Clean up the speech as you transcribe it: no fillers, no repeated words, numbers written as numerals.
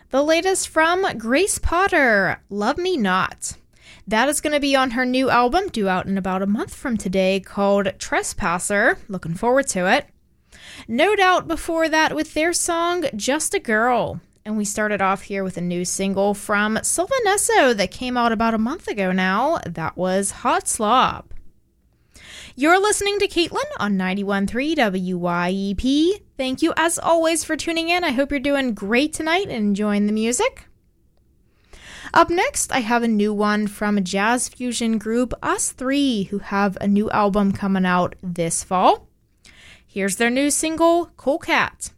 The latest from Grace Potter, Love Me Not. That is going to be on her new album, due out in about a month from today, called Trespasser. Looking forward to it. No Doubt before that with their song, Just a Girl. And we started off here with a new single from Sylvan Esso that came out about a month ago now. That was Hot Slop. You're listening to Caitlin on 91.3 WYEP. Thank you as always for tuning in. I hope you're doing great tonight and enjoying the music. Up next, I have a new one from a jazz fusion group, Us3, who have a new album coming out this fall. Here's their new single, Cool Cat.